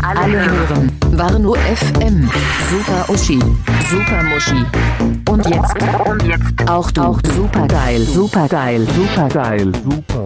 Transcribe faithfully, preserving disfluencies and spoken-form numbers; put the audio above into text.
Alle hören Warnow F M. Super Uschi, Super Muschi. Und jetzt, und jetzt auch du. Auch super geil, super geil, super geil, super.